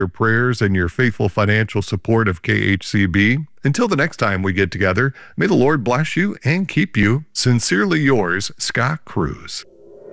your prayers and your faithful financial support of KHCB. Until the next time we get together, may the Lord bless you and keep you. Sincerely yours, Scott Cruz.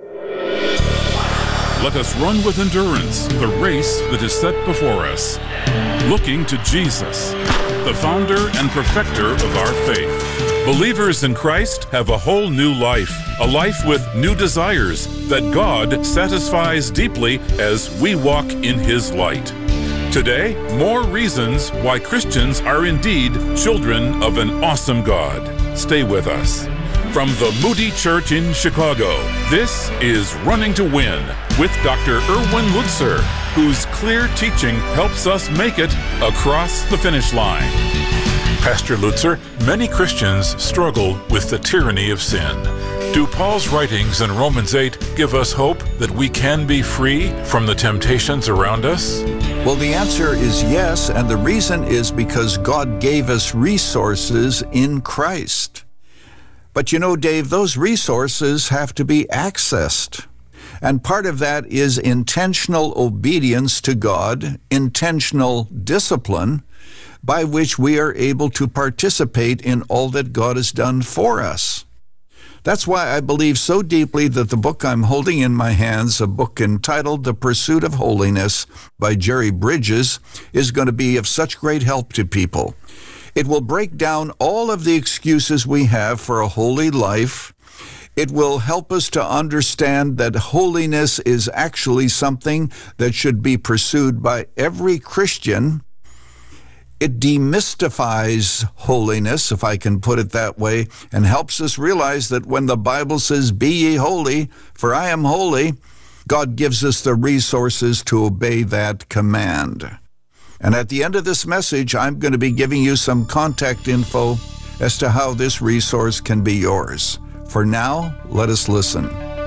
Let us run with endurance the race that is set before us, looking to Jesus, the founder and perfecter of our faith. Believers in Christ have a whole new life, a life with new desires that God satisfies deeply as we walk in His light. Today, more reasons why Christians are indeed children of an awesome God. Stay with us. From the Moody Church in Chicago, this is Running to Win with Dr. Erwin Lutzer, whose clear teaching helps us make it across the finish line. Pastor Lutzer, many Christians struggle with the tyranny of sin. Do Paul's writings in Romans 8 give us hope that we can be free from the temptations around us? Well, the answer is yes, and the reason is because God gave us resources in Christ. But you know, Dave, those resources have to be accessed. And part of that is intentional obedience to God, intentional discipline, by which we are able to participate in all that God has done for us. That's why I believe so deeply that the book I'm holding in my hands, a book entitled The Pursuit of Holiness by Jerry Bridges, is going to be of such great help to people. It will break down all of the excuses we have for a holy life. It will help us to understand that holiness is actually something that should be pursued by every Christian. It demystifies holiness, if I can put it that way, and helps us realize that when the Bible says, "Be ye holy, for I am holy," God gives us the resources to obey that command. And at the end of this message, I'm going to be giving you some contact info as to how this resource can be yours. For now, let us listen.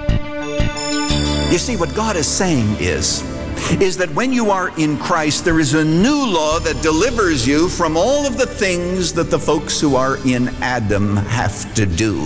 You see, what God is saying is that when you are in Christ, there is a new law that delivers you from all of the things that the folks who are in Adam have to do.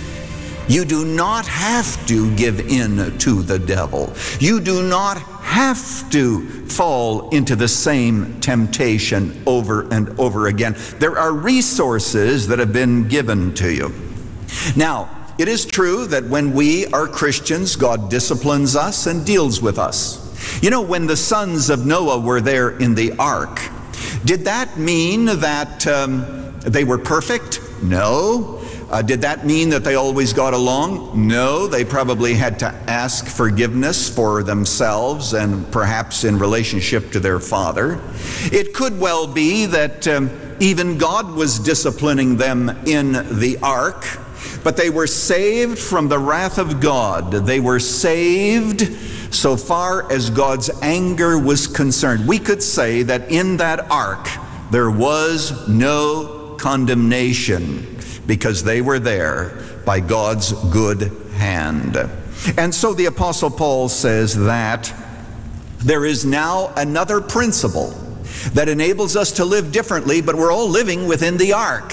You do not have to give in to the devil. You do not have to fall into the same temptation over and over again. There are resources that have been given to you. Now, it is true that when we are Christians, God disciplines us and deals with us. You know, when the sons of Noah were there in the ark, did that mean that they were perfect? No. Did that mean that they always got along? No. They probably had to ask forgiveness for themselves and perhaps in relationship to their father. It could well be that even God was disciplining them in the ark, but they were saved from the wrath of God. They were saved so far as God's anger was concerned. We could say that in that ark there was no condemnation because they were there by God's good hand. And so the Apostle Paul says that there is now another principle that enables us to live differently, but we're all living within the ark.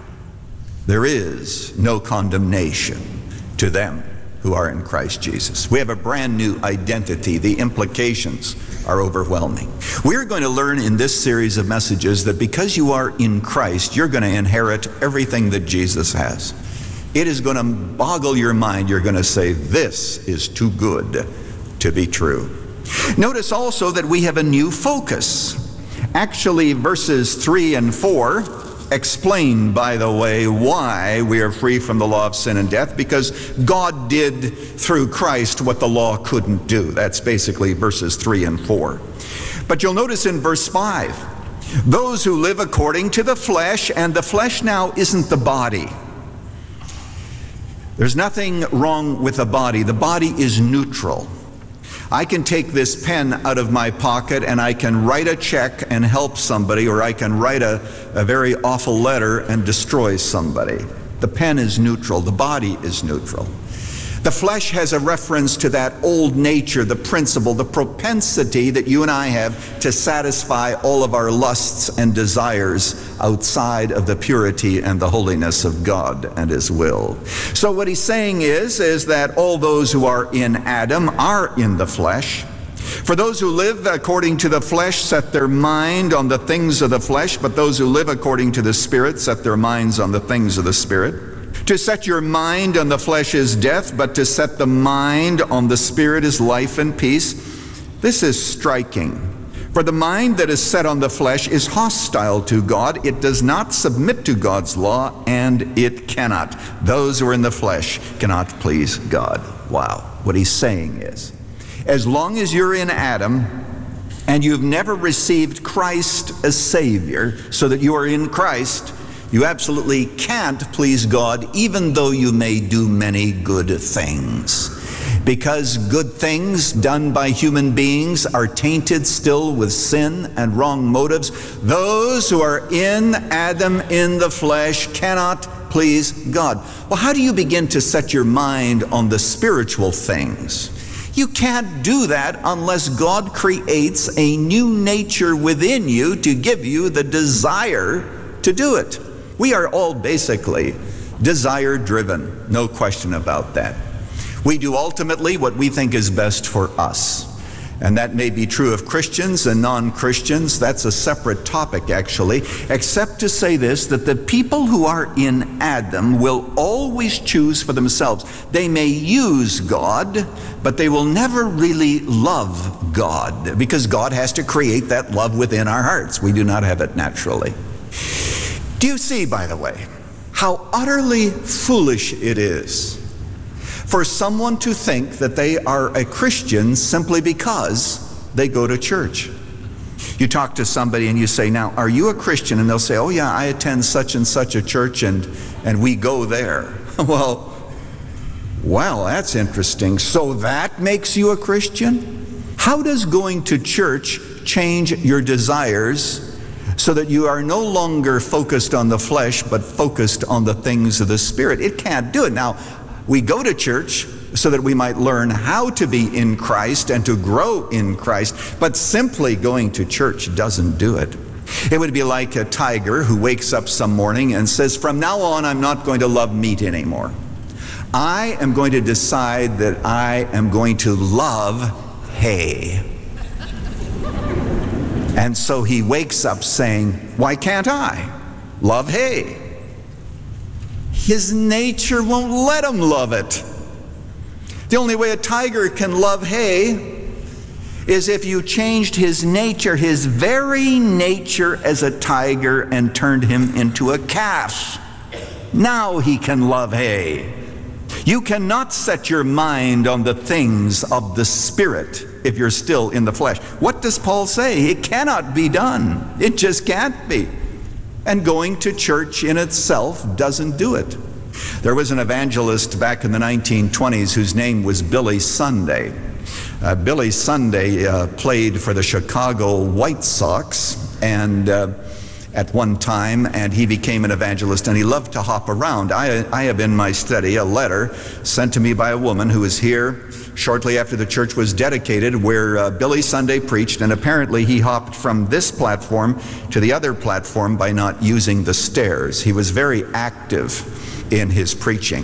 There is no condemnation to them who are in Christ Jesus. We have a brand new identity. The implications are overwhelming. We're going to learn in this series of messages that because you are in Christ, you're going to inherit everything that Jesus has. It is going to boggle your mind. You're going to say, this is too good to be true. Notice also that we have a new focus. Actually, verses 3 and 4 explain, by the way, why we are free from the law of sin and death, because God did through Christ what the law couldn't do. That's basically verses 3 and 4. But you'll notice in verse 5, those who live according to the flesh, and the flesh now isn't the body. There's nothing wrong with the body. The body is neutral. I can take this pen out of my pocket and I can write a check and help somebody, or I can write a very awful letter and destroy somebody. The pen is neutral. The body is neutral. The flesh has a reference to that old nature, the principle, the propensity that you and I have to satisfy all of our lusts and desires outside of the purity and the holiness of God and His will. So what he's saying is that all those who are in Adam are in the flesh. For those who live according to the flesh set their mind on the things of the flesh, but those who live according to the Spirit set their minds on the things of the Spirit. To set your mind on the flesh is death, but to set the mind on the Spirit is life and peace. This is striking. For the mind that is set on the flesh is hostile to God. It does not submit to God's law, and it cannot. Those who are in the flesh cannot please God. Wow. What he's saying is, as long as you're in Adam and you've never received Christ as Savior, so that you are in Christ, you absolutely can't please God, even though you may do many good things. Because good things done by human beings are tainted still with sin and wrong motives. Those who are in Adam in the flesh cannot please God. Well, how do you begin to set your mind on the spiritual things? You can't do that unless God creates a new nature within you to give you the desire to do it. We are all basically desire-driven, no question about that. We do ultimately what we think is best for us. And that may be true of Christians and non-Christians. That's a separate topic, actually, except to say this, that the people who are in Adam will always choose for themselves. They may use God, but they will never really love God, because God has to create that love within our hearts. We do not have it naturally. Do you see, by the way, how utterly foolish it is for someone to think that they are a Christian simply because they go to church? You talk to somebody and you say, now, are you a Christian? And they'll say, oh yeah, I attend such and such a church and we go there. Well, that's interesting. So that makes you a Christian? How does going to church change your desires so that you are no longer focused on the flesh, but focused on the things of the Spirit? It can't do it. Now, we go to church so that we might learn how to be in Christ and to grow in Christ, but simply going to church doesn't do it. It would be like a tiger who wakes up some morning and says, from now on, I'm not going to love meat anymore. I am going to decide that I am going to love hay. And so he wakes up saying, why can't I love hay? His nature won't let him love it. The only way a tiger can love hay is if you changed his nature, his very nature as a tiger, and turned him into a calf. Now he can love hay. You cannot set your mind on the things of the Spirit if you're still in the flesh. What does Paul say? It cannot be done. It just can't be. And going to church in itself doesn't do it. There was an evangelist back in the 1920s whose name was Billy Sunday. Billy Sunday played for the Chicago White Sox and at one time, and he became an evangelist, and he loved to hop around. I have in my study a letter sent to me by a woman who was here shortly after the church was dedicated, where Billy Sunday preached, and apparently he hopped from this platform to the other platform by not using the stairs. He was very active in his preaching.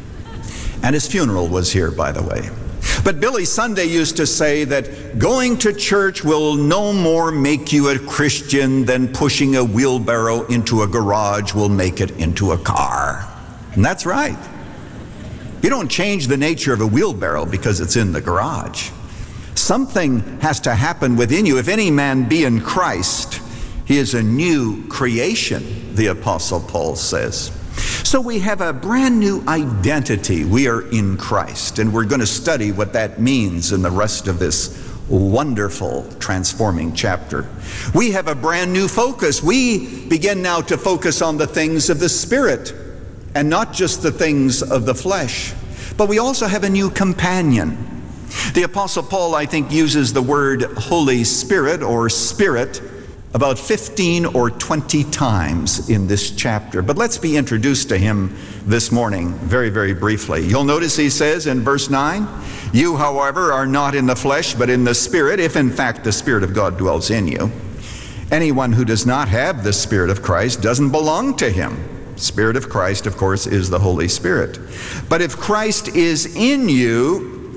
And his funeral was here, by the way. But Billy Sunday used to say that going to church will no more make you a Christian than pushing a wheelbarrow into a garage will make it into a car. And that's right. You don't change the nature of a wheelbarrow because it's in the garage. Something has to happen within you. If any man be in Christ, he is a new creation, the Apostle Paul says. So we have a brand new identity. We are in Christ, and we're going to study what that means in the rest of this wonderful, transforming chapter. We have a brand new focus. We begin now to focus on the things of the Spirit and not just the things of the flesh. But we also have a new companion. The Apostle Paul, I think, uses the word Holy Spirit or Spirit about 15 or 20 times in this chapter. But let's be introduced to him this morning very, very briefly. You'll notice he says in verse 9, you, however, are not in the flesh, but in the Spirit, if in fact the Spirit of God dwells in you. Anyone who does not have the Spirit of Christ doesn't belong to him. Spirit of Christ, of course, is the Holy Spirit. But if Christ is in you,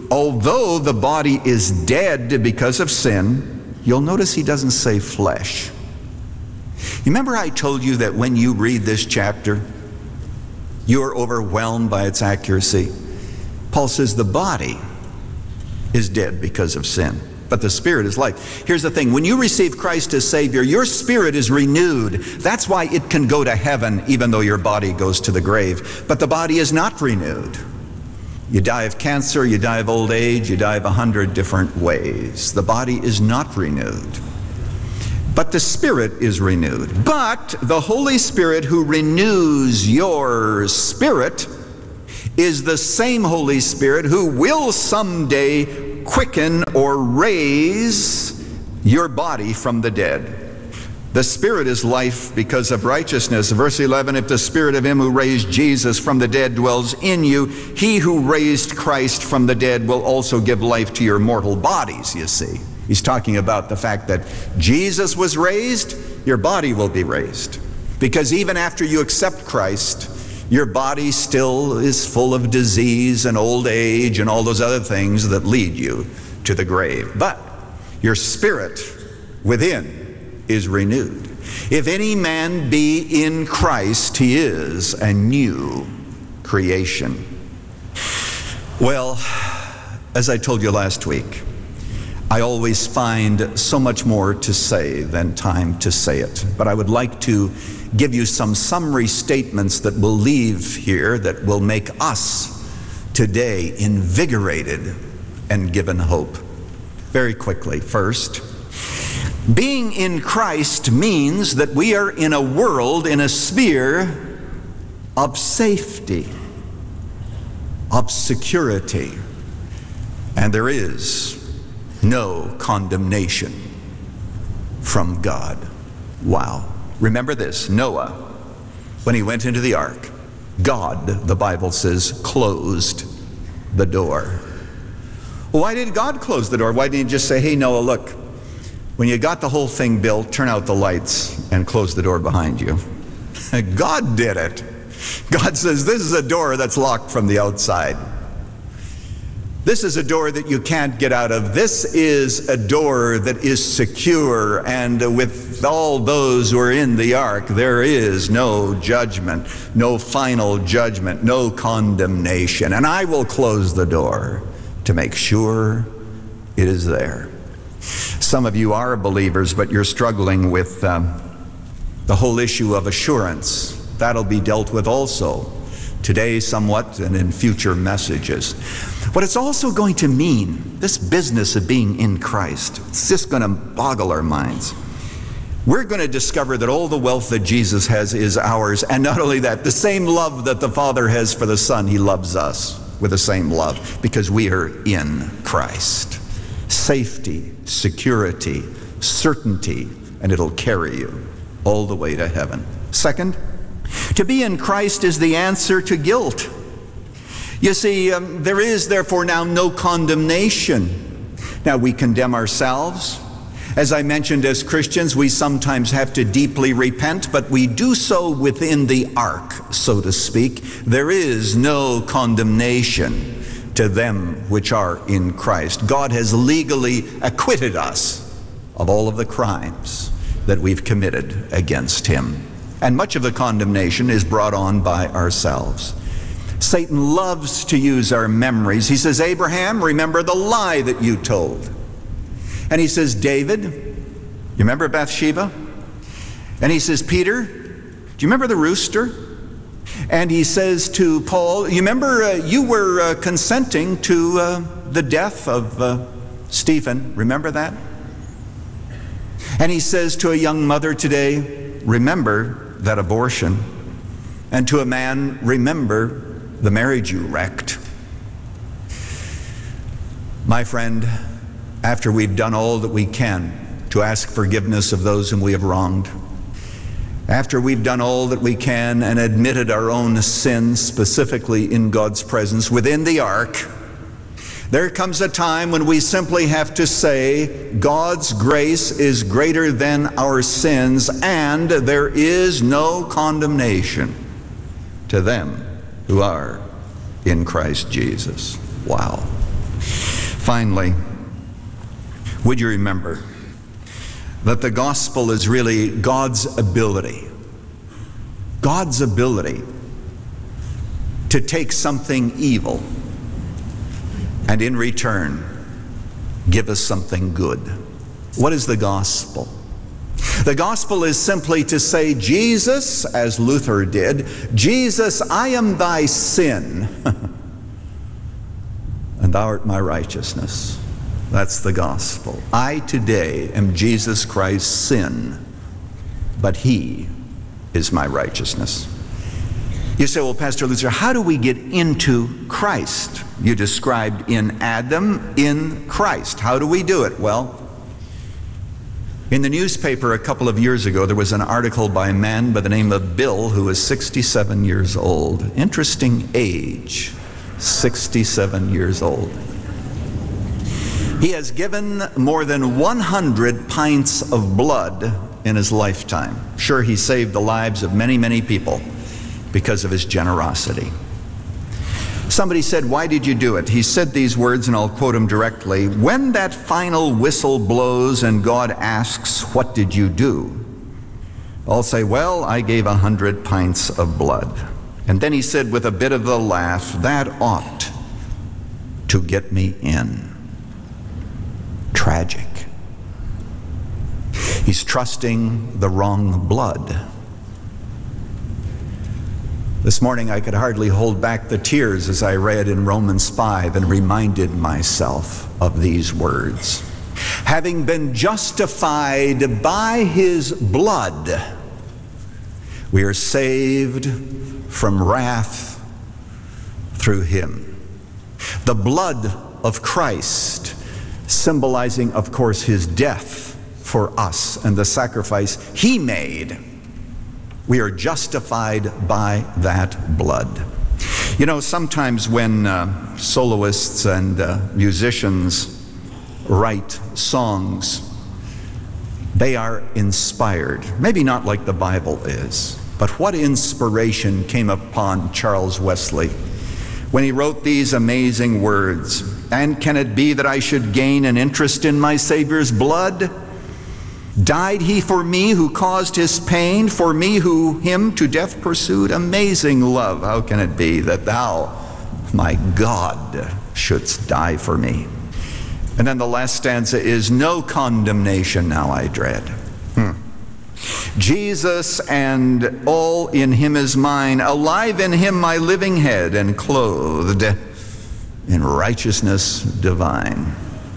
although the body is dead because of sin, you'll notice he doesn't say flesh. You remember I told you that when you read this chapter, you are overwhelmed by its accuracy? Paul says the body is dead because of sin, but the spirit is life. Here's the thing. When you receive Christ as Savior, your spirit is renewed. That's why it can go to heaven even though your body goes to the grave. But the body is not renewed. You die of cancer, you die of old age, you die of 100 different ways. The body is not renewed. But the spirit is renewed. But the Holy Spirit who renews your spirit is the same Holy Spirit who will someday quicken or raise your body from the dead. The Spirit is life because of righteousness. Verse 11, if the Spirit of him who raised Jesus from the dead dwells in you, he who raised Christ from the dead will also give life to your mortal bodies, you see. He's talking about the fact that Jesus was raised, your body will be raised. Because even after you accept Christ, your body still is full of disease and old age and all those other things that lead you to the grave. But your spirit within is renewed. If any man be in Christ, he is a new creation. Well, as I told you last week, I always find so much more to say than time to say it. But I would like to give you some summary statements that we'll leave here that will make us today invigorated and given hope. Very quickly, first, being in Christ means that we are in a world, in a sphere of safety, of security, and there is no condemnation from God. Wow. Remember this, Noah, when he went into the ark, God, the Bible says, closed the door. Why did God close the door? Why didn't he just say, hey, Noah, look, when you got the whole thing built, turn out the lights and close the door behind you? God did it. God says, this is a door that's locked from the outside. This is a door that you can't get out of. This is a door that is secure, and with all those who are in the ark, there is no judgment, no final judgment, no condemnation. And I will close the door to make sure it is there. Some of you are believers, but you're struggling with the whole issue of assurance. That'll be dealt with also today somewhat and in future messages. What it's also going to mean, this business of being in Christ, it's just going to boggle our minds. We're going to discover that all the wealth that Jesus has is ours, and not only that, the same love that the Father has for the Son, he loves us with the same love because we are in Christ. Safety, security, certainty, and it'll carry you all the way to heaven. Second, to be in Christ is the answer to guilt. You see, there is therefore now no condemnation. Now we condemn ourselves. As I mentioned, as Christians, we sometimes have to deeply repent, but we do so within the ark, so to speak. There is no condemnation to them which are in Christ. God has legally acquitted us of all of the crimes that we've committed against him. And much of the condemnation is brought on by ourselves. Satan loves to use our memories. He says, Abraham, remember the lie that you told. And he says, David, you remember Bathsheba? And he says, Peter, do you remember the rooster? And he says to Paul, you remember you were consenting to the death of Stephen. Remember that? And he says to a young mother today, remember that abortion. And to a man, remember the marriage you wrecked. My friend, after we've done all that we can to ask forgiveness of those whom we have wronged, after we've done all that we can and admitted our own sins, specifically in God's presence within the ark, there comes a time when we simply have to say, God's grace is greater than our sins, and there is no condemnation to them who are in Christ Jesus. Wow. Finally, would you remember that the gospel is really God's ability to take something evil and in return give us something good. What is the gospel? The gospel is simply to say, Jesus, as Luther did, Jesus, I am thy sin, and thou art my righteousness. That's the gospel. I today am Jesus Christ's sin, but he is my righteousness. You say, well, Pastor Lutzer, how do we get into Christ? You described in Adam, in Christ. How do we do it? Well, in the newspaper a couple of years ago, there was an article by a man by the name of Bill, who was 67 years old. Interesting age, 67 years old. He has given more than 100 pints of blood in his lifetime. Sure, he saved the lives of many, many people because of his generosity. Somebody said, why did you do it? He said these words, and I'll quote him directly. When that final whistle blows and God asks, what did you do? I'll say, well, I gave 100 pints of blood. And then he said with a bit of a laugh, that ought to get me in. Tragic. He's trusting the wrong blood. This morning I could hardly hold back the tears as I read in Romans 5 and reminded myself of these words. Having been justified by his blood, we are saved from wrath through him. The blood of Christ, symbolizing, of course, his death for us and the sacrifice he made. We are justified by that blood. You know, sometimes when soloists and musicians write songs, they are inspired. Maybe not like the Bible is, but what inspiration came upon Charles Wesley when he wrote these amazing words? And can it be that I should gain an interest in my Savior's blood? Died he for me who caused his pain, for me who him to death pursued? Amazing love, how can it be that thou, my God, shouldst die for me? And then the last stanza is, no condemnation now I dread. Jesus and all in him is mine, alive in him my living head, and clothed in righteousness divine.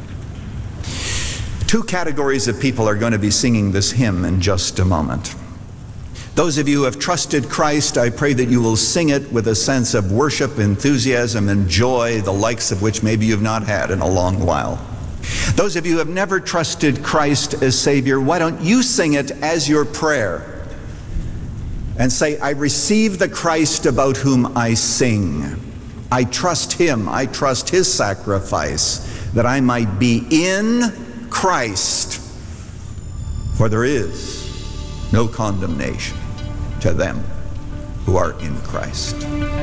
Two categories of people are going to be singing this hymn in just a moment. Those of you who have trusted Christ, I pray that you will sing it with a sense of worship, enthusiasm, and joy, the likes of which maybe you've not had in a long while. Those of you who have never trusted Christ as Savior, why don't you sing it as your prayer and say, I receive the Christ about whom I sing. I trust him. I trust his sacrifice that I might be in Christ, for there is no condemnation to them who are in Christ.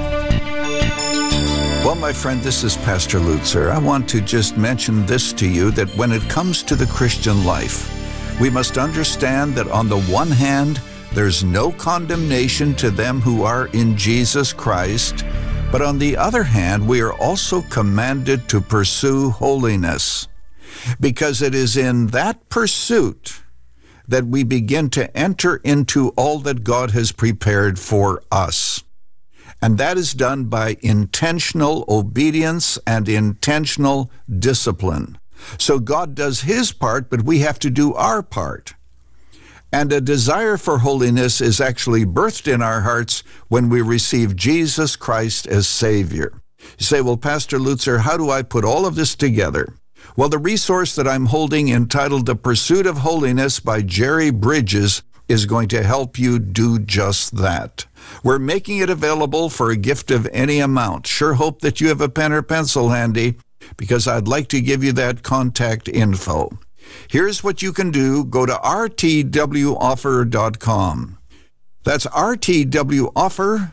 Well, my friend, this is Pastor Lutzer. I want to just mention this to you, that when it comes to the Christian life, we must understand that on the one hand, there's no condemnation to them who are in Jesus Christ, but on the other hand, we are also commanded to pursue holiness. Because it is in that pursuit that we begin to enter into all that God has prepared for us. And that is done by intentional obedience and intentional discipline. So God does his part, but we have to do our part. And a desire for holiness is actually birthed in our hearts when we receive Jesus Christ as Savior. You say, well, Pastor Lutzer, how do I put all of this together? Well, the resource that I'm holding, entitled The Pursuit of Holiness by Jerry Bridges, is going to help you do just that. We're making it available for a gift of any amount. Sure hope that you have a pen or pencil handy, because I'd like to give you that contact info. Here's what you can do. Go to rtwoffer.com. That's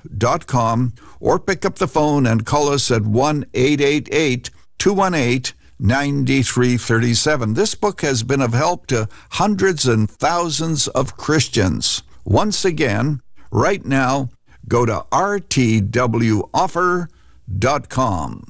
rtwoffer.com, or pick up the phone and call us at 1-888-218-00 9337. This book has been of help to hundreds and thousands of Christians. Once again, right now, go to rtwoffer.com.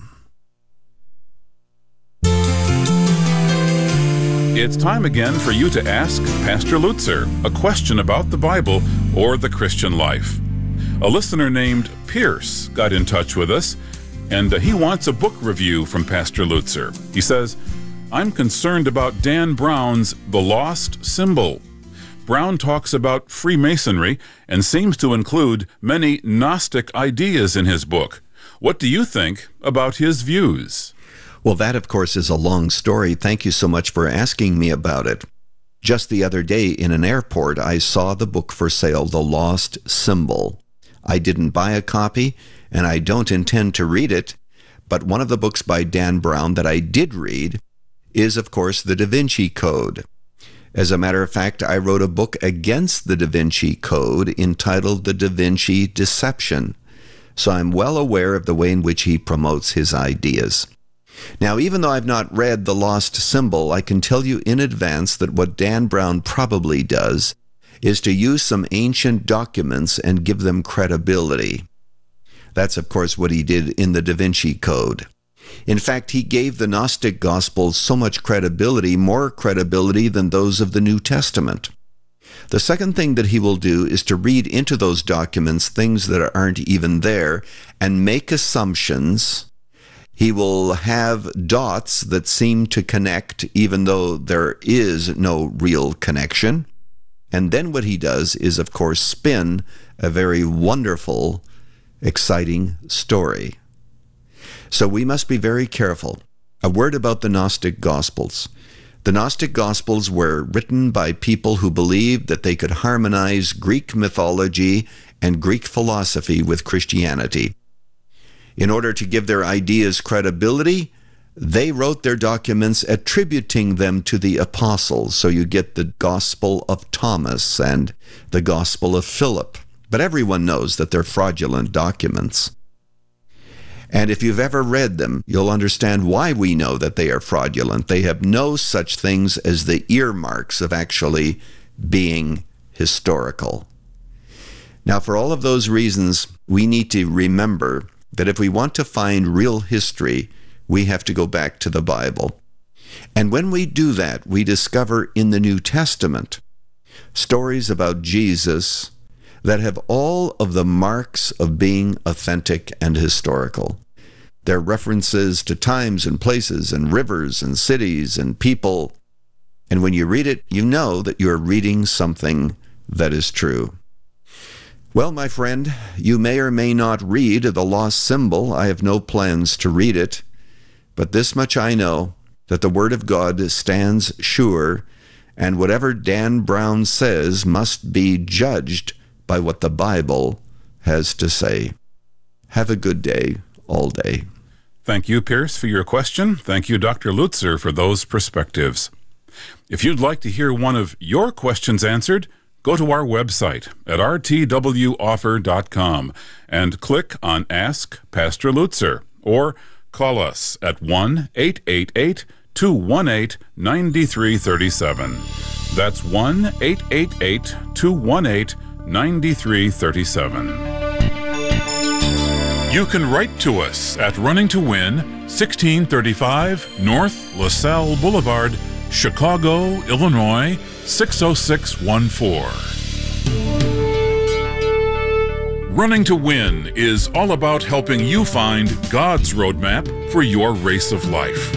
It's time again for you to ask Pastor Lutzer a question about the Bible or the Christian life. A listener named Pierce got in touch with us, and he wants a book review from Pastor Lutzer. He says, I'm concerned about Dan Brown's The Lost Symbol. Brown talks about Freemasonry and seems to include many Gnostic ideas in his book. What do you think about his views? Well, that, of course, is a long story. Thank you so much for asking me about it. Just the other day in an airport, I saw the book for sale, The Lost Symbol. I didn't buy a copy, and I don't intend to read it, but one of the books by Dan Brown that I did read is, of course, the Da Vinci Code. As a matter of fact, I wrote a book against the Da Vinci Code entitled The Da Vinci Deception, so I'm well aware of the way in which he promotes his ideas. Now, even though I've not read The Lost Symbol, I can tell you in advance that what Dan Brown probably does is to use some ancient documents and give them credibility. That's, of course, what he did in the Da Vinci Code. In fact, he gave the Gnostic Gospels so much credibility, more credibility than those of the New Testament. The second thing that he will do is to read into those documents things that aren't even there and make assumptions. He will have dots that seem to connect even though there is no real connection. And then what he does is, of course, spin a very wonderful, exciting story. So we must be very careful. A word about the Gnostic Gospels. The Gnostic Gospels were written by people who believed that they could harmonize Greek mythology and Greek philosophy with Christianity. In order to give their ideas credibility, they wrote their documents attributing them to the apostles. So you get the Gospel of Thomas and the Gospel of Philip. But everyone knows that they're fraudulent documents. And if you've ever read them, you'll understand why we know that they are fraudulent. They have no such things as the earmarks of actually being historical. Now, for all of those reasons, we need to remember that if we want to find real history, we have to go back to the Bible. And when we do that, we discover in the New Testament stories about Jesus that have all of the marks of being authentic and historical. They're references to times and places and rivers and cities and people. And when you read it, you know that you're reading something that is true. Well, my friend, you may or may not read The Lost Symbol. I have no plans to read it. But this much I know, that the Word of God stands sure, and whatever Dan Brown says must be judged by what the Bible has to say. Have a good day, all day. Thank you, Pierce, for your question. Thank you, Dr. Lutzer, for those perspectives. If you'd like to hear one of your questions answered, go to our website at rtwoffer.com and click on Ask Pastor Lutzer, or call us at 1-888-218-9337. That's 1-888-218-9337. You can write to us at Running to Win, 1635 North LaSalle Boulevard, Chicago, Illinois, 60614. Running to Win is all about helping you find God's roadmap for your race of life.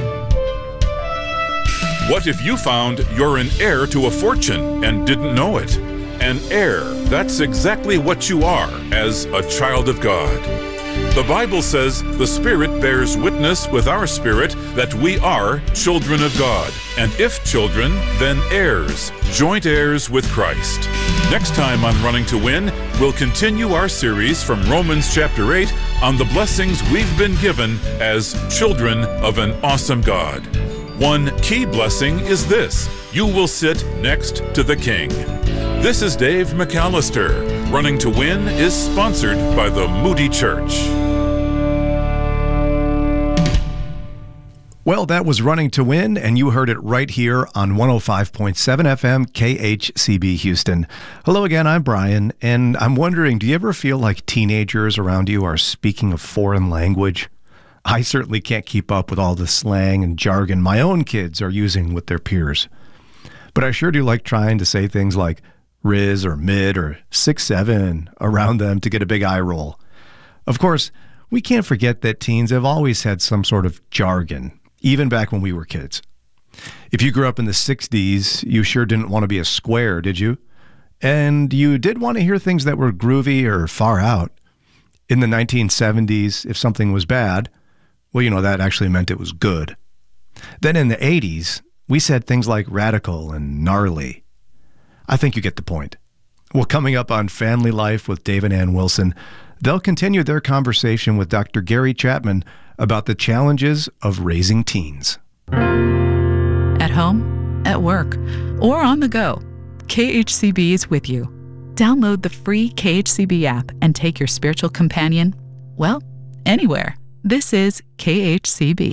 What if you found you're an heir to a fortune and didn't know it? An heir, that's exactly what you are as a child of God. The Bible says the Spirit bears witness with our spirit that we are children of God. And if children, then heirs, joint heirs with Christ. Next time on Running to Win, we'll continue our series from Romans chapter 8 on the blessings we've been given as children of an awesome God. One key blessing is this: you will sit next to the King. This is Dave McAllister. Running to Win is sponsored by the Moody Church. Well, that was Running to Win, and you heard it right here on 105.7 FM KHCB Houston. Hello again, I'm Brian, and I'm wondering, do you ever feel like teenagers around you are speaking a foreign language? I certainly can't keep up with all the slang and jargon my own kids are using with their peers. But I sure do like trying to say things like Riz or mid or 6'7" around them to get a big eye roll. Of course, we can't forget that teens have always had some sort of jargon, even back when we were kids. If you grew up in the 60s, you sure didn't want to be a square, did you? And you did want to hear things that were groovy or far out. In the 1970s, if something was bad, well, that actually meant it was good. Then in the 80s, we said things like radical and gnarly. I think you get the point. Well, coming up on Family Life with Dave and Ann Wilson, they'll continue their conversation with Dr. Gary Chapman about the challenges of raising teens. At home, at work, or on the go, KHCB is with you. Download the free KHCB app and take your spiritual companion, well, anywhere. This is KHCB.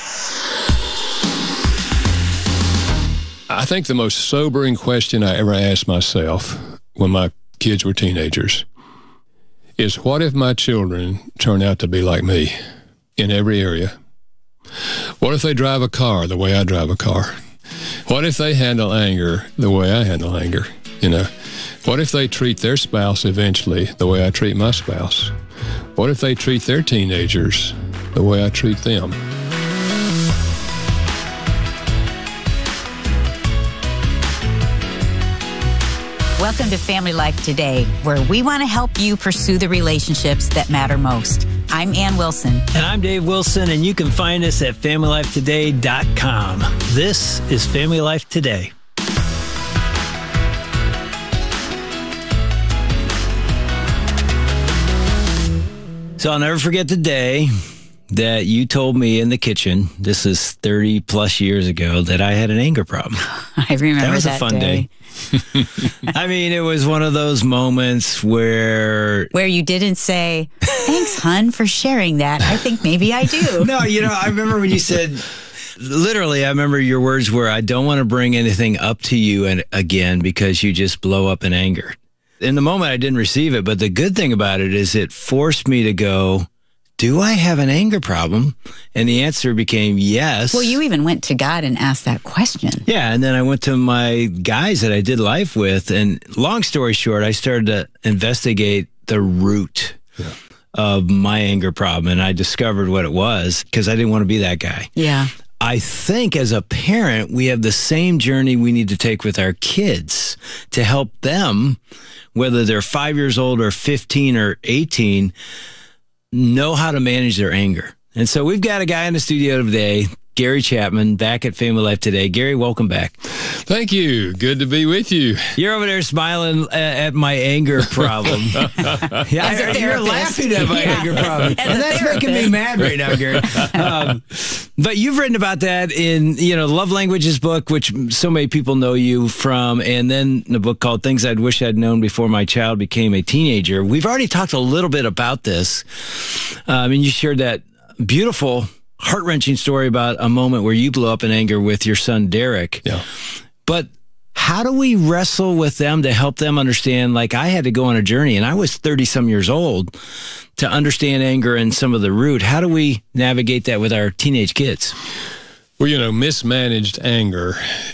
I think the most sobering question I ever asked myself when my kids were teenagers is, what if my children turn out to be like me in every area? What if they drive a car the way I drive a car? What if they handle anger the way I handle anger? What if they treat their spouse eventually the way I treat my spouse? What if they treat their teenagers the way I treat them? Welcome to Family Life Today, where we want to help you pursue the relationships that matter most. I'm Ann Wilson. And I'm Dave Wilson, and you can find us at FamilyLifeToday.com. This is Family Life Today. So I'll never forget the day that you told me in the kitchen, this is 30 plus years ago, that I had an anger problem. I remember that. That was a fun day. I mean, it was one of those moments where you didn't say, thanks, hun, for sharing that. I think maybe I do. No, I remember when you said, literally, I remember your words were, I don't want to bring anything up to you again because you just blow up in anger. In the moment, I didn't receive it, but the good thing about it is it forced me to go, do I have an anger problem? And the answer became yes. Well, you even went to God and asked that question. Yeah, and then I went to my guys that I did life with, and long story short, I started to investigate the root of my anger problem, and I discovered what it was because I didn't want to be that guy. Yeah. I think as a parent, we have the same journey we need to take with our kids to help them, whether they're 5 years old or 15 or 18, know how to manage their anger. And so we've got a guy in the studio today, Gary Chapman, back at Family Life Today. Gary, welcome back. Thank you. Good to be with you. You're over there smiling at my anger problem. Yeah, you're laughing at my anger problem. And that's making me mad right now, Gary. But you've written about that in, Love Languages book, which so many people know you from, and then the book called Things I'd Wish I'd Known Before My Child Became a Teenager. We've already talked a little bit about this. And you shared that beautiful, heart-wrenching story about a moment where you blew up in anger with your son, Derek. Yeah. But how do we wrestle with them to help them understand, like I had to go on a journey, and I was 30-some years old, to understand anger and some of the root. How do we navigate that with our teenage kids? Well, mismanaged anger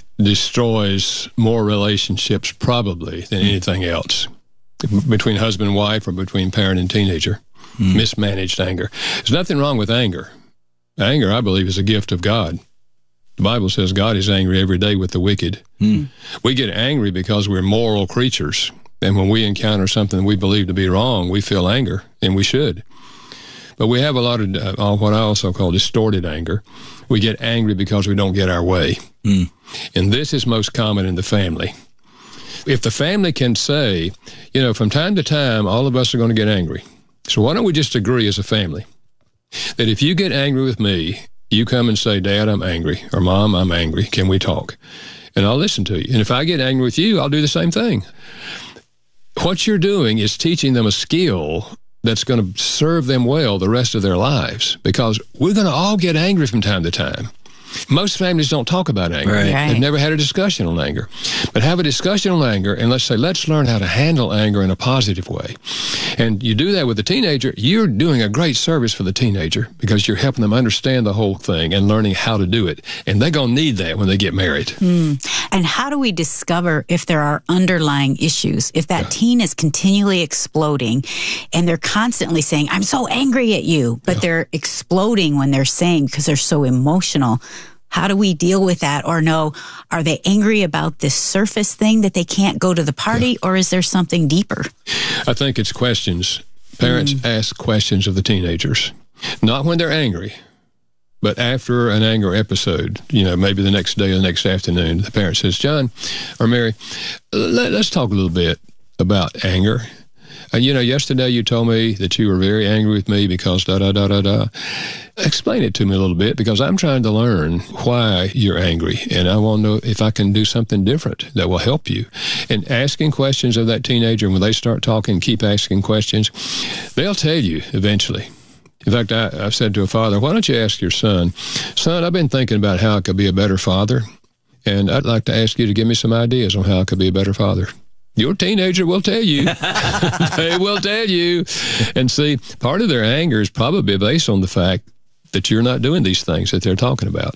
destroys more relationships probably than anything else, between husband and wife or between parent and teenager. Mismanaged anger. There's nothing wrong with anger. Anger, I believe, is a gift of God. The Bible says God is angry every day with the wicked. We get angry because we're moral creatures. And when we encounter something we believe to be wrong, we feel anger, and we should. But we have a lot of what I also call distorted anger. We get angry because we don't get our way. And this is most common in the family. If the family can say, from time to time, all of us are going to get angry. So why don't we just agree as a family that if you get angry with me, you come and say, Dad, I'm angry, or Mom, I'm angry. Can we talk? And I'll listen to you. And if I get angry with you, I'll do the same thing. What you're doing is teaching them a skill that's going to serve them well the rest of their lives, because we're going to all get angry from time to time. Most families don't talk about anger. Right. They've never had a discussion on anger. But have a discussion on anger, and let's learn how to handle anger in a positive way. And you do that with the teenager, you're doing a great service for the teenager because you're helping them understand the whole thing and learning how to do it. And they're going to need that when they get married. And how do we discover if there are underlying issues? If that teen is continually exploding and they're constantly saying, I'm so angry at you, but they're exploding when they're saying because they're so emotional. How do we deal with that? Or no, are they angry about this surface thing that they can't go to the party, or is there something deeper? I think it's questions. Parents ask questions of the teenagers, not when they're angry, but after an anger episode, maybe the next day or the next afternoon, the parent says, John or Mary, let's talk a little bit about anger. Yesterday you told me that you were very angry with me because da-da-da-da-da. Explain it to me a little bit because I'm trying to learn why you're angry, and I want to know if I can do something different that will help you. And asking questions of that teenager, when they start talking, keep asking questions, they'll tell you eventually. In fact, I've said to a father, why don't you ask your son, I've been thinking about how I could be a better father, and I'd like to ask you to give me some ideas on how I could be a better father. Your teenager will tell you. They will tell you. And see, part of their anger is probably based on the fact that you're not doing these things that they're talking about.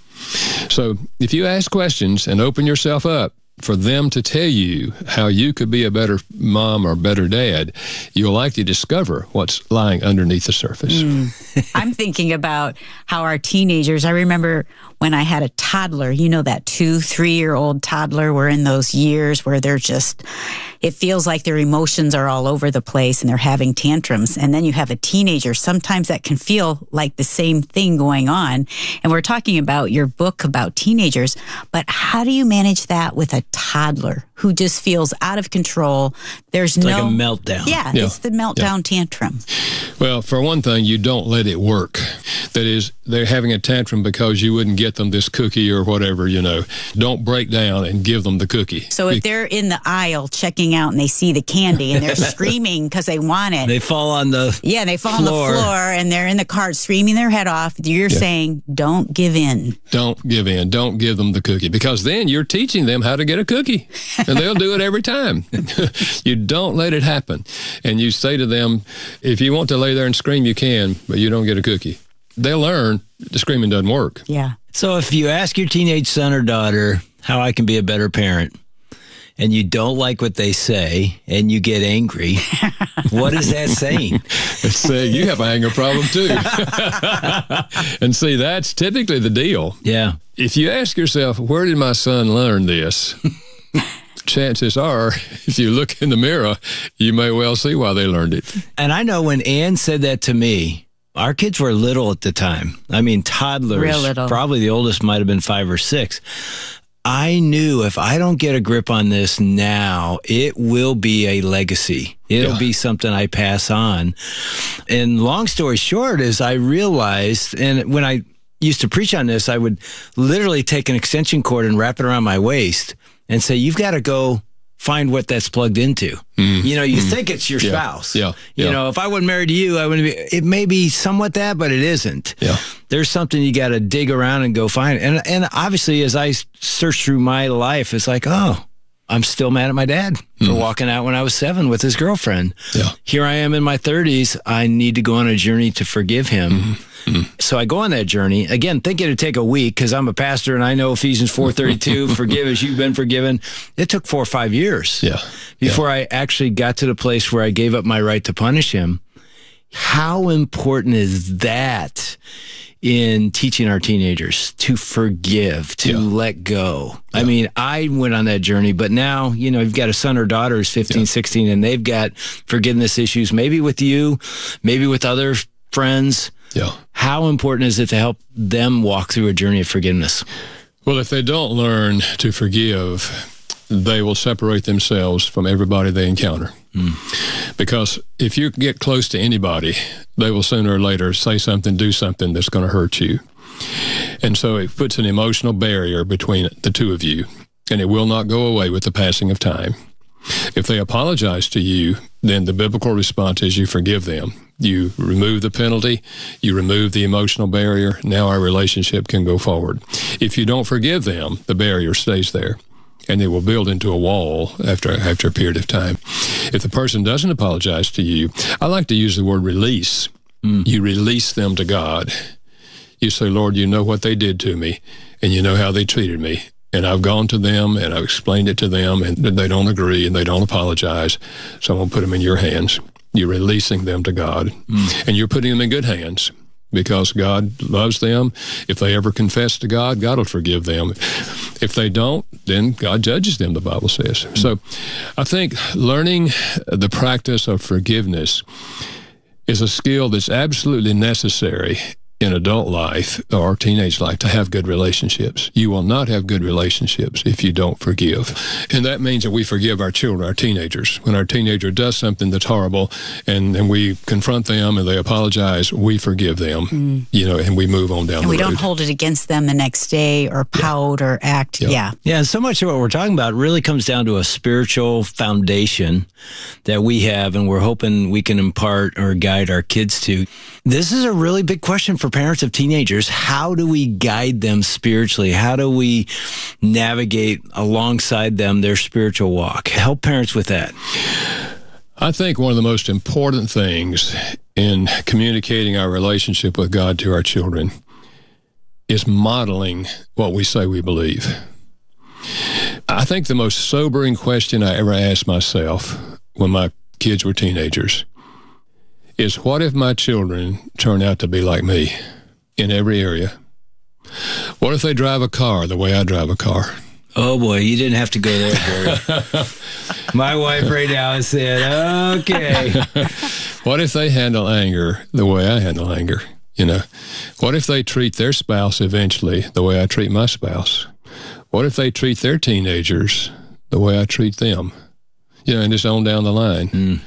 So if you ask questions and open yourself up for them to tell you how you could be a better mom or better dad, you'll likely discover what's lying underneath the surface. I'm thinking about how our teenagers, I remember when I had a toddler, that 2-3-year-old toddler, we're in those years where they're just, it feels like their emotions are all over the place and they're having tantrums. And then you have a teenager. Sometimes that can feel like the same thing going on. And we're talking about your book about teenagers, but how do you manage that with a toddler who just feels out of control? There's like a meltdown. Yeah, it's the meltdown tantrum. Well, for one thing, you don't let it work. That is, they're having a tantrum because you wouldn't get them this cookie or whatever, Don't break down and give them the cookie. So if they're in the aisle checking out and they see the candy and they're screaming because they want it. They fall on the on the floor and they're in the cart screaming their head off. You're saying, don't give in. Don't give in. Don't give them the cookie because then you're teaching them how to get a cookie and they'll do it every time. You don't let it happen. And you say to them, if you want to lay there and scream, you can, but you don't get a cookie. They'll learn the screaming doesn't work. Yeah. So if you ask your teenage son or daughter how I can be a better parent, and you don't like what they say, and you get angry, what is that saying? It's saying you have an anger problem too. And see, that's typically the deal. Yeah. If you ask yourself, where did my son learn this? Chances are, if you look in the mirror, you may well see why they learned it. And I know when Ann said that to me, our kids were little at the time. I mean, toddlers. Real little. Probably the oldest might have been 5 or 6. I knew if I don't get a grip on this now, it will be a legacy. It'll be something I pass on. And long story short is I realized, and when I used to preach on this, I would literally take an extension cord and wrap it around my waist and say, you've got to go find what that's plugged into. You think it's your spouse. Yeah. If I wasn't married to you, I wouldn't be. It may be somewhat that, but it isn't. Yeah. There's something you got to dig around and go find. And obviously, as I search through my life, it's like, I'm still mad at my dad for walking out when I was 7 with his girlfriend. Yeah. Here I am in my 30s. I need to go on a journey to forgive him. So I go on that journey, again, thinking it'd take a week because I'm a pastor and I know Ephesians 4:32, forgive as you've been forgiven. It took 4 or 5 years before I actually got to the place where I gave up my right to punish him. How important is that in teaching our teenagers to forgive, to let go? I mean, I went on that journey, but now, you've got a son or daughter who's 15, 16, and they've got forgiveness issues, maybe with you, maybe with other friends. Yeah. How important is it to help them walk through a journey of forgiveness? Well, if they don't learn to forgive, they will separate themselves from everybody they encounter. Because if you get close to anybody, they will sooner or later say something, do something that's going to hurt you. And so it puts an emotional barrier between the two of you, and it will not go away with the passing of time. If they apologize to you, then the biblical response is you forgive them. You remove the penalty, you remove the emotional barrier. Now our relationship can go forward. If you don't forgive them, the barrier stays there, and it will build into a wall after a period of time. If the person doesn't apologize to you, I like to use the word release. You release them to God. You say, Lord, you know what they did to me, and you know how they treated me. And I've gone to them, and I've explained it to them, and they don't agree, and they don't apologize. So I'm going to put them in your hands. You're releasing them to God, and you're putting them in good hands because God loves them. If they ever confess to God, God will forgive them. If they don't, then God judges them, the Bible says. So I think learning the practice of forgiveness is a skill that's absolutely necessary in adult life or teenage life to have good relationships. You will not have good relationships if you don't forgive. And that means that we forgive our children, our teenagers. When our teenager does something that's horrible and we confront them and they apologize, we forgive them, and we move on down the road. And we don't hold it against them the next day or pout or act. Yeah. And so much of what we're talking about really comes down to a spiritual foundation that we have, and we're hoping we can impart or guide our kids to. This is a really big question for parents of teenagers. How do we guide them spiritually? How do we navigate alongside them their spiritual walk? Help parents with that. I think one of the most important things in communicating our relationship with God to our children is modeling what we say we believe. I think the most sobering question I ever asked myself when my kids were teenagers is, what if my children turn out to be like me in every area? What if they drive a car the way I drive a car? Oh, boy, you didn't have to go there, Gary. My wife right now has said, okay. What if they handle anger the way I handle anger? What if they treat their spouse eventually the way I treat my spouse? What if they treat their teenagers the way I treat them? And just on down the line.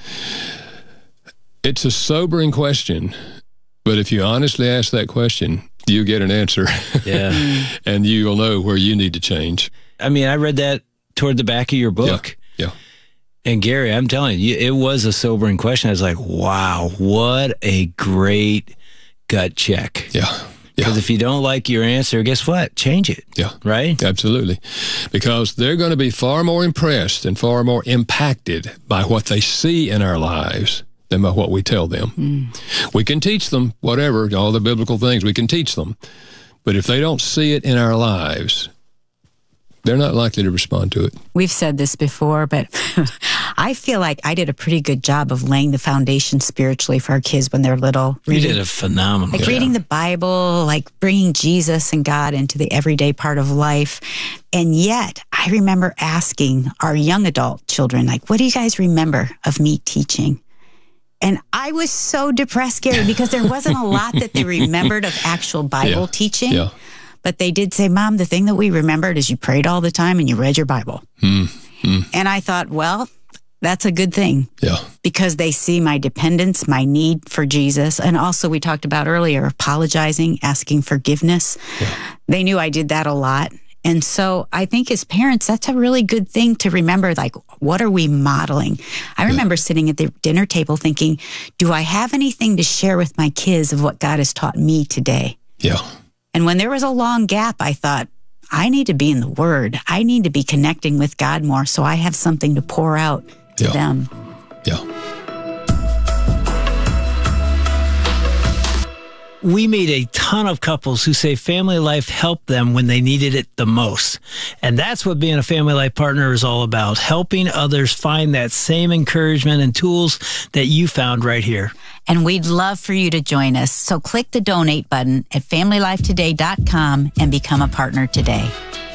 It's a sobering question, but if you honestly ask that question, you get an answer. Yeah. And you'll know where you need to change. I mean, I read that toward the back of your book. Yeah. And Gary, I'm telling you, it was a sobering question. I was like, wow, what a great gut check. Yeah. Because if you don't like your answer, guess what? Change it. Yeah. Right? Absolutely. Because they're going to be far more impressed and far more impacted by what they see in our lives than by what we tell them. We can teach them whatever, all the biblical things, we can teach them. But if they don't see it in our lives, they're not likely to respond to it. We've said this before, but I feel like I did a pretty good job of laying the foundation spiritually for our kids when they're little. You did a phenomenal job. Reading the Bible, like bringing Jesus and God into the everyday part of life. And yet, I remember asking our young adult children, like, what do you guys remember of me teaching? And I was so depressed, Gary, because there wasn't a lot that they remembered of actual Bible teaching. Yeah. But they did say, Mom, the thing that we remembered is you prayed all the time and you read your Bible. And I thought, well, that's a good thing. Yeah. Because they see my dependence, my need for Jesus. And also, we talked about earlier, apologizing, asking forgiveness. Yeah. They knew I did that a lot. And so I think as parents, that's a really good thing to remember, like, what are we modeling? I remember sitting at the dinner table thinking, do I have anything to share with my kids of what God has taught me today? Yeah. And when there was a long gap, I thought, I need to be in the Word. I need to be connecting with God more so I have something to pour out to them. Yeah. We meet a ton of couples who say family life helped them when they needed it the most. And that's what being a family life partner is all about, helping others find that same encouragement and tools that you found right here. And we'd love for you to join us. So click the donate button at familylifetoday.com and become a partner today.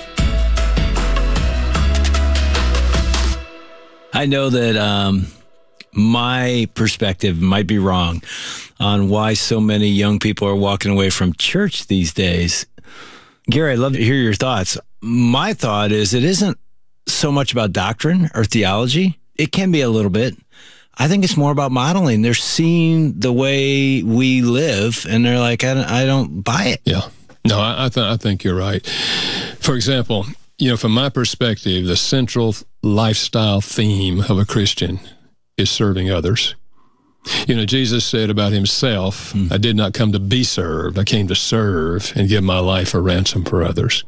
I know that my perspective might be wrong on why so many young people are walking away from church these days. Gary, I'd love to hear your thoughts. My thought is it isn't so much about doctrine or theology. It can be a little bit. I think it's more about modeling. They're seeing the way we live, and they're like, I don't buy it. Yeah. No, I think you're right. For example, from my perspective, the central lifestyle theme of a Christian is serving others. You know, Jesus said about himself, I did not come to be served. I came to serve and give my life a ransom for others.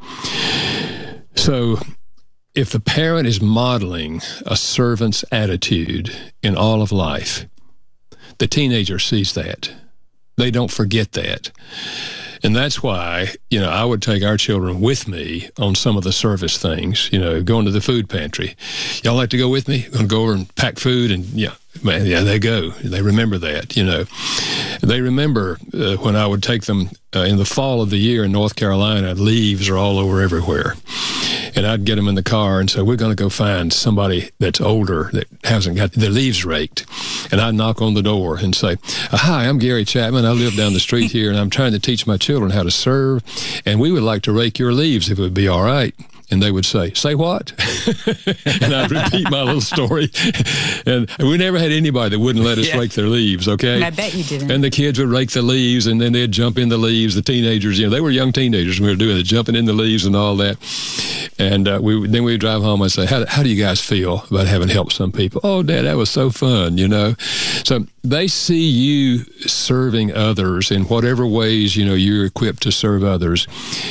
So if the parent is modeling a servant's attitude in all of life, the teenager sees that. They don't forget that. And that's why, you know, I would take our children with me on some of the service things, you know, going to the food pantry. Y'all like to go with me? I'm going to go over and pack food, and yeah, they go. They remember that, you know. They remember when I would take them in the fall of the year in North Carolina, leaves are all over everywhere. And I'd get them in the car and say, we're going to go find somebody that's older that hasn't got their leaves raked. And I'd knock on the door and say, hi, I'm Gary Chapman. I live down the street here, and I'm trying to teach my children how to serve, and we would like to rake your leaves if it would be all right. And they would say what? And I'd repeat my little story. And we never had anybody that wouldn't let us rake their leaves, okay? And I bet you didn't. And the kids would rake the leaves, and then they'd jump in the leaves. The teenagers, you know, they were young teenagers when we were doing it, jumping in the leaves and all that. And then we'd drive home and say, how do you guys feel about having helped some people? Oh, Dad, that was so fun, you know? So they see you serving others in whatever ways, you know, you're equipped to serve others.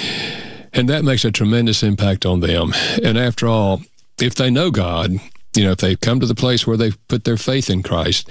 And that makes a tremendous impact on them. And after all, if they know God, you know, if they've come to the place where they've put their faith in Christ,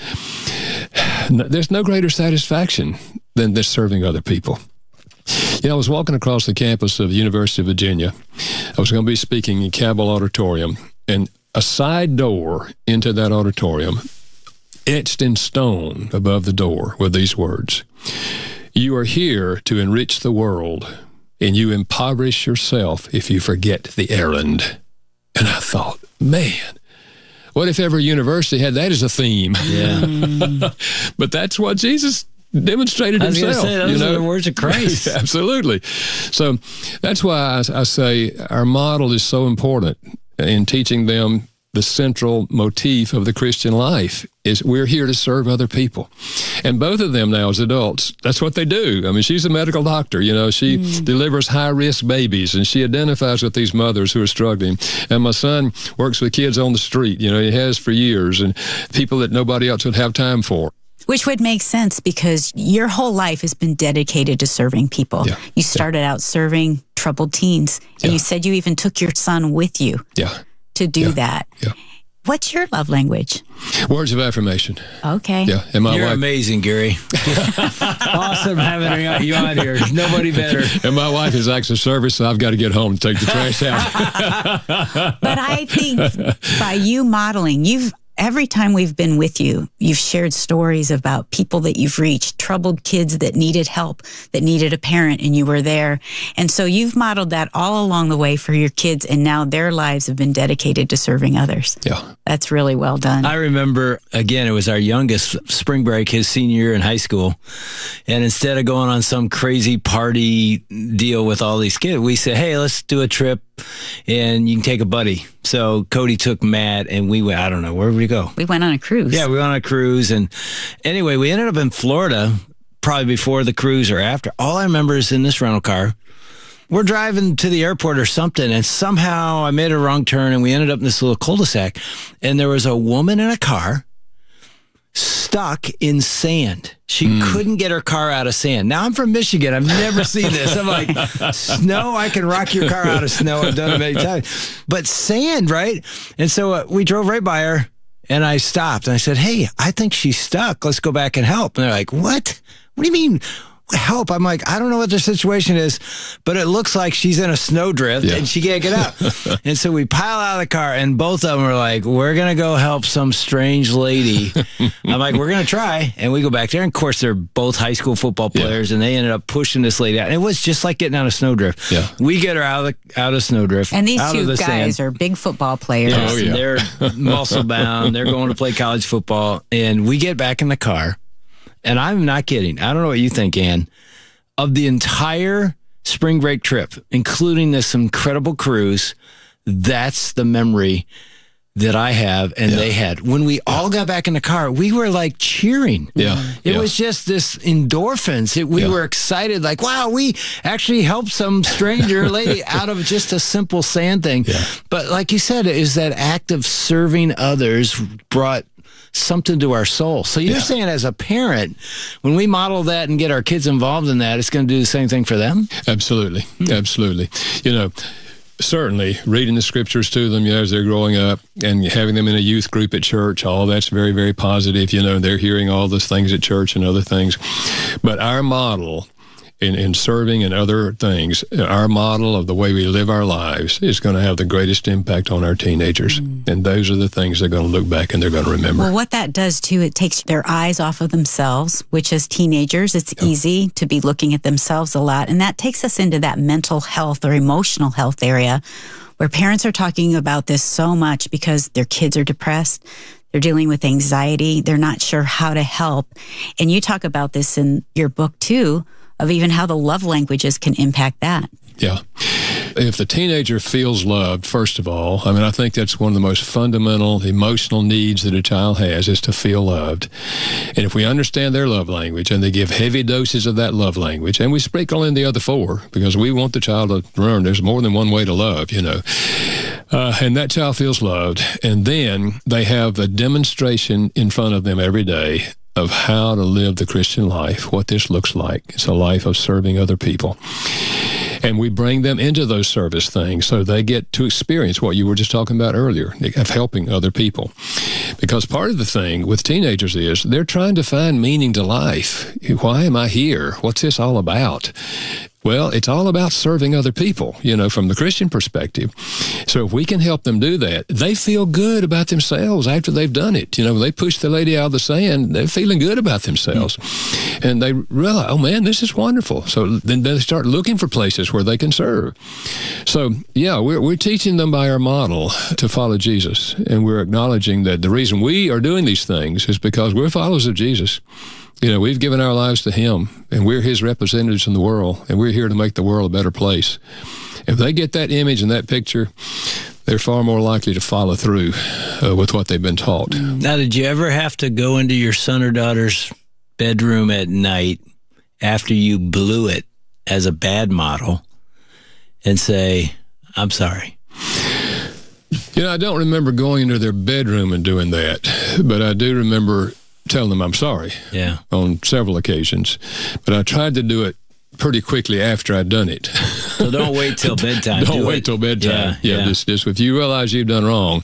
there's no greater satisfaction than this serving other people. You know, I was walking across the campus of the University of Virginia. I was going to be speaking in Cabell Auditorium, and a side door into that auditorium, etched in stone above the door, were these words: "You are here to enrich the world, and you impoverish yourself if you forget the errand." And I thought, man, what if every university had that as a theme? Yeah. But that's what Jesus demonstrated himself. Say, those are the words of Christ. Absolutely. So that's why I say our model is so important in teaching them the central motif of the Christian life is we're here to serve other people. And both of them now as adults, that's what they do. I mean, she's a medical doctor, you know, she delivers high-risk babies, and she identifies with these mothers who are struggling. And my son works with kids on the street, you know, he has for years, and people that nobody else would have time for. Which would make sense because your whole life has been dedicated to serving people. Yeah. You started out serving troubled teens, and you said you even took your son with you to do that. Yeah. What's your love language? Words of affirmation. Okay. Yeah. And my You're wife, amazing, Gary. Awesome having you on here. Nobody better. And my wife is acts of service, so I've got to get home and take the trash out. But I think by you modeling, every time we've been with you, you've shared stories about people that you've reached, troubled kids that needed help, that needed a parent, and you were there. And so you've modeled that all along the way for your kids, and now their lives have been dedicated to serving others. Yeah. That's really well done. I remember, again, it was our youngest spring break, his senior year in high school. And instead of going on some crazy party deal with all these kids, we said, hey, let's do a trip and you can take a buddy. So Cody took Matt and we went, I don't know, where did we go? We went on a cruise. Yeah, we went on a cruise. And anyway, we ended up in Florida probably before the cruise or after. All I remember is in this rental car, we're driving to the airport or something, and somehow I made a wrong turn and we ended up in this little cul-de-sac, and there was a woman in a car stuck in sand. She couldn't get her car out of sand. Now, I'm from Michigan. I've never seen this. I'm like, snow, I can rock your car out of snow. I've done it many times. But sand, right? And so we drove right by her, and I stopped, and I said, hey, I think she's stuck. Let's go back and help. And they're like, what? What do you mean? Help. I'm like, I don't know what their situation is, but it looks like she's in a snowdrift and she can't get out. And so we pile out of the car, and both of them are like, we're going to go help some strange lady. I'm like, we're going to try. And we go back there. And of course, they're both high school football players, and they ended up pushing this lady out. And it was just like getting out of snowdrift. Yeah. We get her out of snowdrift. And these two guys are big football players. Yes, they're muscle bound. They're going to play college football. And we get back in the car. And I'm not kidding. I don't know what you think, Ann. Of the entire spring break trip, including this incredible cruise, that's the memory that I have and they had. When we all got back in the car, we were like cheering. It was just this endorphins. We were excited, like, wow, we actually helped some stranger lady out of just a simple sand thing. But like you said, it is that act of serving others brought something to our soul. So you're saying as a parent, when we model that and get our kids involved in that, it's going to do the same thing for them? Absolutely. Absolutely. Certainly reading the scriptures to them, as they're growing up, and having them in a youth group at church, all that's very, very positive. They're hearing all those things at church and other things. But our model in serving and other things, our model of the way we live our lives is going to have the greatest impact on our teenagers. And those are the things they're going to look back and they're going to remember. Well, what that does, too, it takes their eyes off of themselves, which as teenagers, it's easy to be looking at themselves a lot. And that takes us into that mental health or emotional health area where parents are talking about this so much because their kids are depressed. They're dealing with anxiety. They're not sure how to help. And you talk about this in your book, too, of even how the love languages can impact that. Yeah. If the teenager feels loved, first of all, I think that's one of the most fundamental emotional needs that a child has, is to feel loved. And if we understand their love language and they give heavy doses of that love language, and we sprinkle in the other 4, because we want the child to learn there's more than one way to love, and that child feels loved, and then they have a demonstration in front of them every day of how to live the Christian life, what this looks like. It's a life of serving other people. And we bring them into those service things so they get to experience what you were just talking about earlier, of helping other people. Because part of the thing with teenagers is they're trying to find meaning to life. Why am I here? What's this all about? Well, it's all about serving other people, from the Christian perspective. So if we can help them do that, they feel good about themselves after they've done it. They push the lady out of the sand, they're feeling good about themselves. And they realize, oh man, this is wonderful. So then they start looking for places where they can serve. So yeah, we're teaching them by our model to follow Jesus. And we're acknowledging that the reason we are doing these things is because we're followers of Jesus. We've given our lives to him, and we're his representatives in the world, and we're here to make the world a better place. If they get that image and that picture, they're far more likely to follow through with what they've been taught. Now, did you ever have to go into your son or daughter's bedroom at night after you blew it as a bad model and say, I'm sorry? I don't remember going into their bedroom and doing that, but I do remember telling them I'm sorry on several occasions. But I tried to do it pretty quickly after I'd done it. So don't wait till bedtime. Don't wait till bedtime. Just if you realize you've done wrong,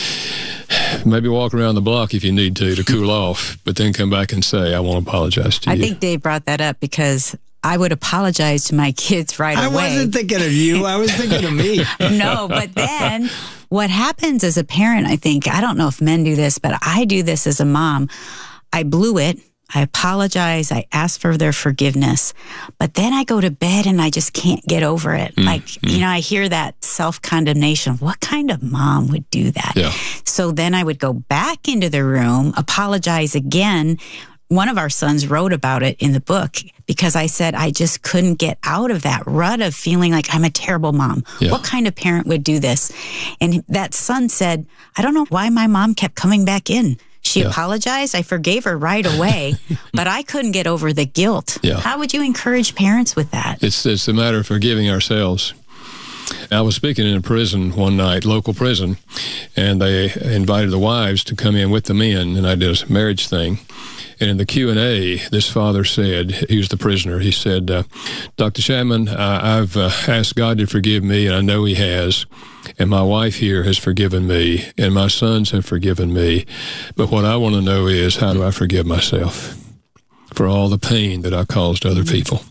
maybe walk around the block if you need to cool off, but then come back and say, I want to apologize to you. I think Dave brought that up because I would apologize to my kids right away. I wasn't thinking of you. I was thinking of me. No, but then what happens as a parent, I think, I don't know if men do this, but I do this as a mom. I blew it. I apologize. I ask for their forgiveness. But then I go to bed and I just can't get over it. I hear that self-condemnation. What kind of mom would do that? Yeah. So then I would go back into the room, apologize again. One of our sons wrote about it in the book because I said I just couldn't get out of that rut of feeling like I'm a terrible mom. Yeah. What kind of parent would do this? And that son said, I don't know why my mom kept coming back in. She apologized. I forgave her right away, but I couldn't get over the guilt. Yeah. How would you encourage parents with that? It's a matter of forgiving ourselves. I was speaking in a prison one night, local prison, and they invited the wives to come in with the men, and I did a marriage thing. And in the Q&A, this father said, he was the prisoner, he said, Dr. Chapman, I've asked God to forgive me, and I know he has. And my wife here has forgiven me, and my sons have forgiven me. But what I want to know is, how do I forgive myself for all the pain that I caused other people?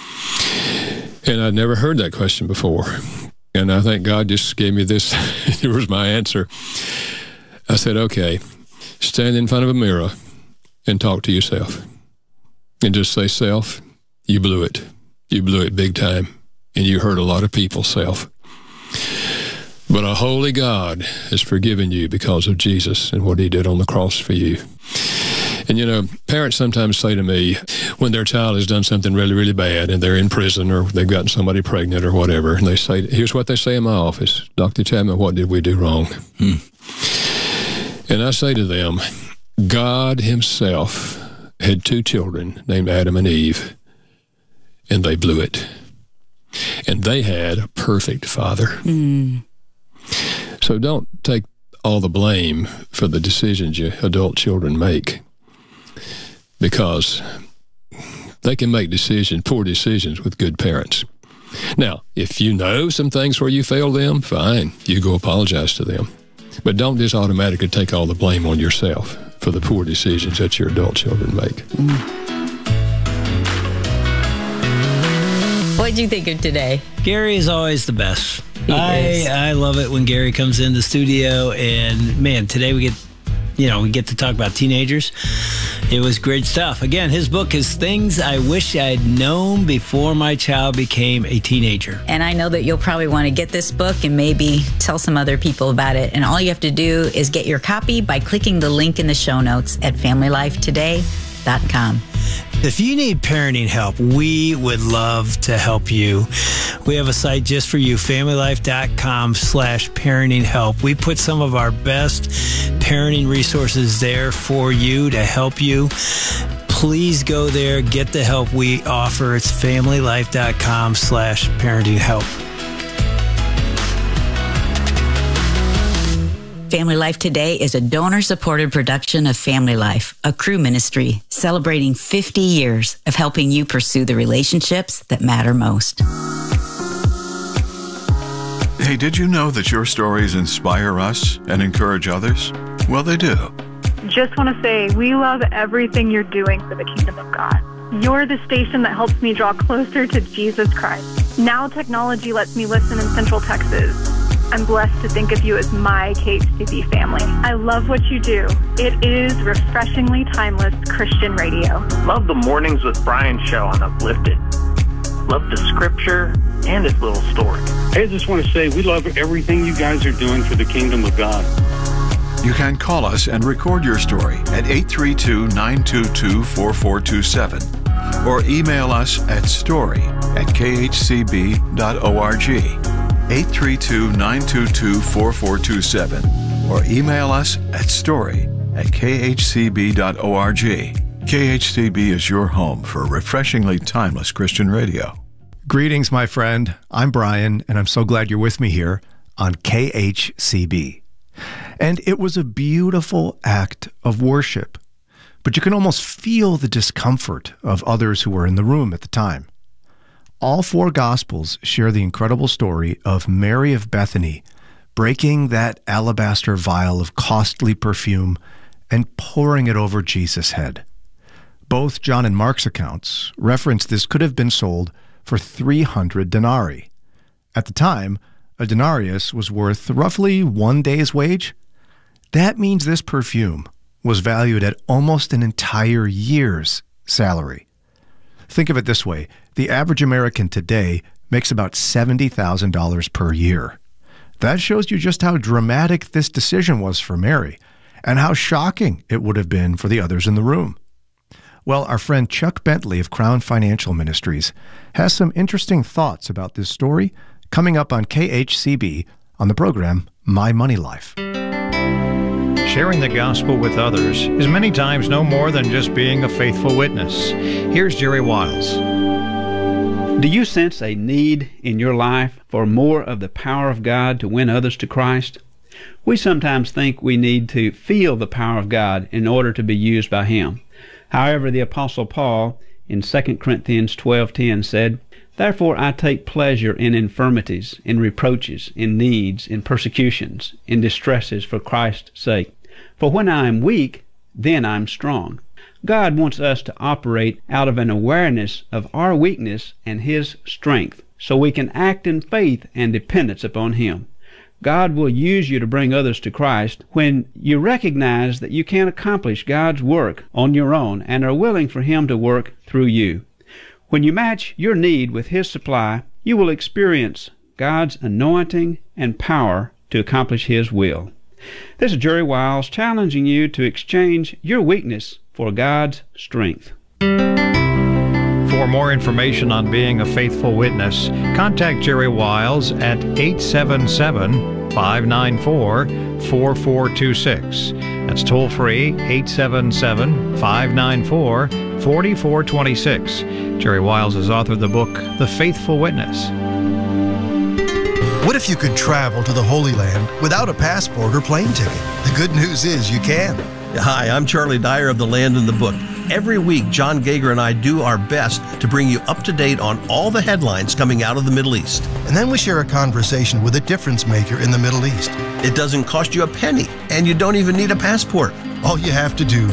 And I'd never heard that question before. And I think God just gave me this. Here was my answer. I said, okay, stand in front of a mirror and talk to yourself. And just say, self, you blew it. You blew it big time. And you hurt a lot of people, self. But a holy God has forgiven you because of Jesus and what he did on the cross for you. And, parents sometimes say to me when their child has done something really, really bad and they're in prison or they've gotten somebody pregnant or whatever, and they say, here's what they say in my office, Dr. Chapman, what did we do wrong? And I say to them, God himself had 2 children named Adam and Eve, and they blew it. And they had a perfect father. So don't take all the blame for the decisions your adult children make, because they can make poor decisions with good parents. Now, if you know some things where you failed them, fine, you go apologize to them. But don't just automatically take all the blame on yourself for the poor decisions that your adult children make. What did you think of today? Gary is always the best. He is. I love it when Gary comes in the studio, and man, today we get to talk about teenagers. It was great stuff. Again, his book is Things I Wish I'd Known Before My Child Became a Teenager. And I know that you'll probably want to get this book and maybe tell some other people about it. And all you have to do is get your copy by clicking the link in the show notes at FamilyLifeToday.com. If you need parenting help, we would love to help you. We have a site just for you, FamilyLife.com/parenting help. We put some of our best parenting resources there for you to help you. Please go there, get the help we offer. It's FamilyLife.com/parenting help. Family Life Today is a donor-supported production of Family Life, a Cru ministry celebrating 50 years of helping you pursue the relationships that matter most. Hey, did you know that your stories inspire us and encourage others? Well, they do. Just want to say we love everything you're doing for the kingdom of God. You're the station that helps me draw closer to Jesus Christ. Now technology lets me listen in Central Texas. I'm blessed to think of you as my KHCB family. I love what you do. It is refreshingly timeless Christian radio. Love the Mornings with Brian show on Uplifted. Love the scripture and his little story. I just want to say we love everything you guys are doing for the kingdom of God. You can call us and record your story at 832-922-4427 or email us at story@khcb.org. 832-922-4427 or email us at story@khcb.org. KHCB is your home for refreshingly timeless Christian radio. Greetings, my friend. I'm Brian, and I'm so glad you're with me here on KHCB. And it was a beautiful act of worship, but you can almost feel the discomfort of others who were in the room at the time. All four Gospels share the incredible story of Mary of Bethany breaking that alabaster vial of costly perfume and pouring it over Jesus' head. Both John and Mark's accounts reference this could have been sold for 300 denarii. At the time, a denarius was worth roughly 1 day's wage. That means this perfume was valued at almost an entire year's salary. Think of it this way. The average American today makes about $70,000 per year. That shows you just how dramatic this decision was for Mary and how shocking it would have been for the others in the room. Well, our friend Chuck Bentley of Crown Financial Ministries has some interesting thoughts about this story coming up on KHCB on the program My Money Life. Sharing the gospel with others is many times no more than just being a faithful witness. Here's Jerry Wiles. Do you sense a need in your life for more of the power of God to win others to Christ? We sometimes think we need to feel the power of God in order to be used by Him. However, the Apostle Paul in 2 Corinthians 12:10 said, "Therefore I take pleasure in infirmities, in reproaches, in needs, in persecutions, in distresses for Christ's sake. For when I am weak, then I am strong." God wants us to operate out of an awareness of our weakness and His strength, so we can act in faith and dependence upon Him. God will use you to bring others to Christ when you recognize that you can't accomplish God's work on your own and are willing for Him to work through you. When you match your need with His supply, you will experience God's anointing and power to accomplish His will. This is Jerry Wiles challenging you to exchange your weakness for God's strength. For more information on being a faithful witness, contact Jerry Wiles at 877-594-4426. That's toll free, 877-594-4426. Jerry Wiles has authored the book, The Faithful Witness. What if you could travel to the Holy Land without a passport or plane ticket? The good news is you can. Hi, I'm Charlie Dyer of The Land in the Book. Every week, John Gager and I do our best to bring you up to date on all the headlines coming out of the Middle East. And then we share a conversation with a difference maker in the Middle East. It doesn't cost you a penny, and you don't even need a passport. All you have to do